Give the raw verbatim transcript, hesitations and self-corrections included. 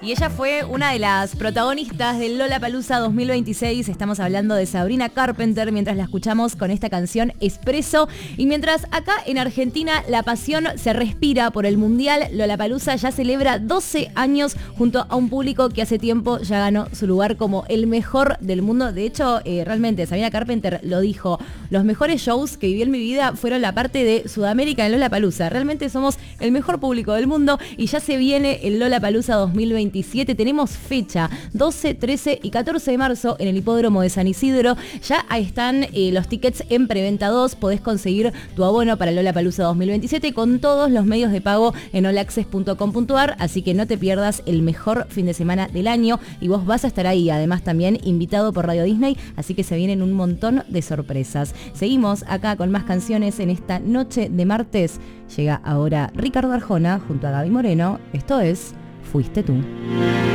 Y ella fue una de las protagonistas del Lollapalooza dos mil veintiséis. Estamos hablando de Sabrina Carpenter mientras la escuchamos con esta canción Espresso. Y mientras acá en Argentina la pasión se respira por el Mundial, Lollapalooza ya celebra doce años junto a un público que hace tiempo ya ganó su lugar como el mejor del mundo. De hecho, eh, realmente Sabrina Carpenter lo dijo. Los mejores shows que viví en mi vida fueron la parte de Sudamérica en Lollapalooza. Realmente somos el mejor público del mundo y ya se viene el Lollapalooza dos mil veintisiete. Tenemos fecha doce, trece y catorce de marzo en el hipódromo de San Isidro. Ya ahí están eh, los tickets en preventa dos. Podés conseguir tu abono para el Lollapalooza dos mil veintisiete con todos los medios de pago en all access punto com punto a r. Así que no te pierdas el mejor fin de semana del año y vos vas a estar ahí. Además también invitado por Radio Disney. Así que se vienen un montón de sorpresas. Seguimos acá con más canciones en esta noche de martes. Llega ahora Ricardo Arjona junto a Gaby Moreno. Esto es Fuiste Tú.